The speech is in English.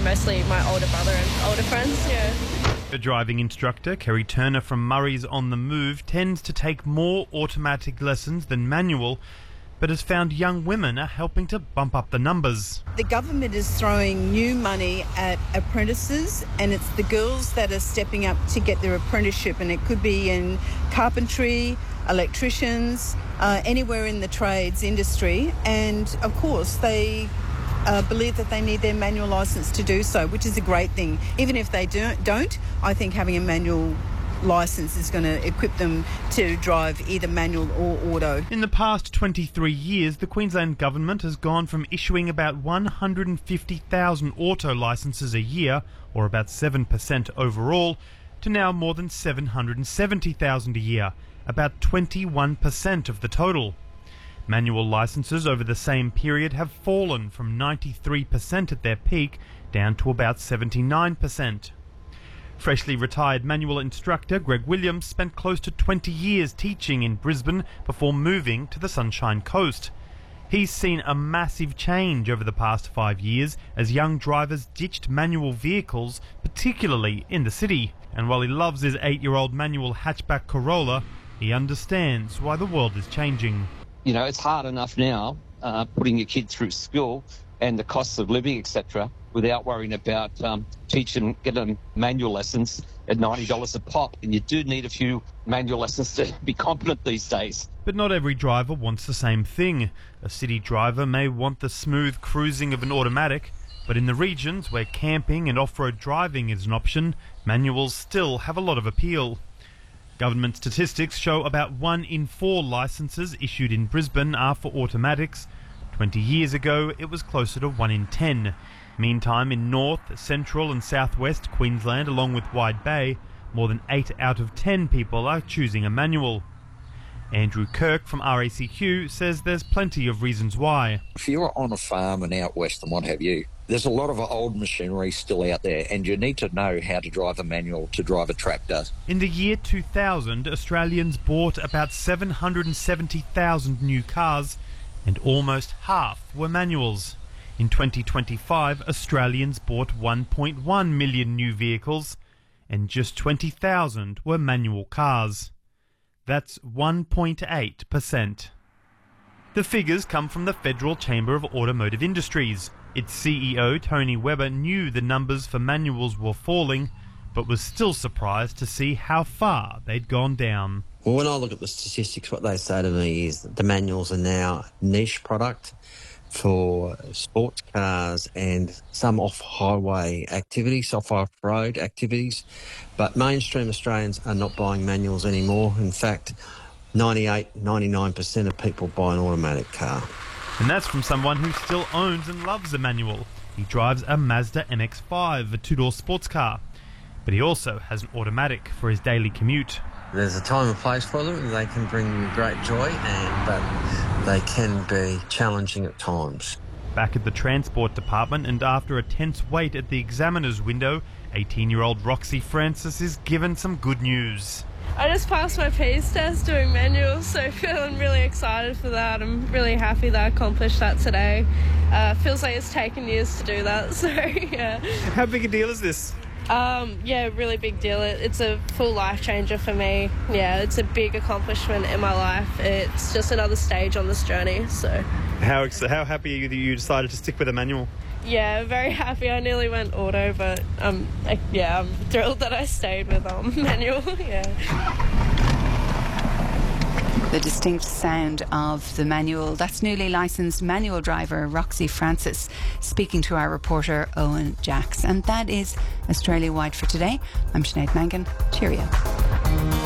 mostly my older brother and older friends, yeah. The driving instructor, Kerry Turner from Murray's On the Move, tends to take more automatic lessons than manual, but has found young women are helping to bump up the numbers. The government is throwing new money at apprentices, and it's the girls that are stepping up to get their apprenticeship, and it could be in carpentry, electricians, anywhere in the trades industry, and of course they believe that they need their manual licence to do so, which is a great thing. Even if they don't, I think having a manual licence is going to equip them to drive either manual or auto. In the past 23 years, the Queensland Government has gone from issuing about 150,000 auto licences a year, or about 7% overall, to now more than 770,000 a year, about 21% of the total. Manual licences over the same period have fallen from 93% at their peak down to about 79%. Freshly retired manual instructor Greg Williams spent close to 20 years teaching in Brisbane before moving to the Sunshine Coast. He's seen a massive change over the past 5 years as young drivers ditched manual vehicles, particularly in the city. And while he loves his 8-year-old manual hatchback Corolla, he understands why the world is changing. You know, it's hard enough now putting your kid through school and the costs of living, etc., without worrying about getting manual lessons at $90 a pop. And you do need a few manual lessons to be competent these days. But not every driver wants the same thing. A city driver may want the smooth cruising of an automatic, but in the regions where camping and off-road driving is an option, manuals still have a lot of appeal. Government statistics show about 1 in 4 licences issued in Brisbane are for automatics. 20 years ago, it was closer to 1 in 10. Meantime, in North, Central and Southwest Queensland, along with Wide Bay, more than 8 out of 10 people are choosing a manual. Andrew Kirk from RACQ says there's plenty of reasons why. If you're on a farm and out west and what have you, there's a lot of old machinery still out there, and you need to know how to drive a manual to drive a tractor. In the year 2000, Australians bought about 770,000 new cars, and almost half were manuals. In 2025, Australians bought 1.1 million new vehicles, and just 20,000 were manual cars. That's 1.8%. The figures come from the Federal Chamber of Automotive Industries. Its CEO, Tony Webber, knew the numbers for manuals were falling, but was still surprised to see how far they'd gone down. Well, when I look at the statistics, what they say to me is that the manuals are now a niche product for sports cars and some off-highway activities, off-road activities. But mainstream Australians are not buying manuals anymore. In fact, 99% of people buy an automatic car. And that's from someone who still owns and loves a manual. He drives a Mazda MX-5, a 2-door sports car. But he also has an automatic for his daily commute. There's a time and place for them. They can bring you great joy, but they can be challenging at times. Back at the Transport Department, and after a tense wait at the examiner's window, 18-year-old Roxy Francis is given some good news. I just passed my PACE test doing manuals, so feeling really excited for that. I'm really happy that I accomplished that today. Feels like it's taken years to do that, so yeah. How big a deal is this? Yeah, really big deal. It's a full life changer for me. Yeah, it's a big accomplishment in my life. It's just another stage on this journey. So, how happy are you that you decided to stick with a manual? Yeah, very happy. I nearly went auto, but I'm thrilled that I stayed with manual. Yeah. The distinct sound of the manual. That's newly licensed manual driver Roxy Francis speaking to our reporter Owen Jacks. And that is Australia Wide for today. I'm Sinead Mangan. Cheerio.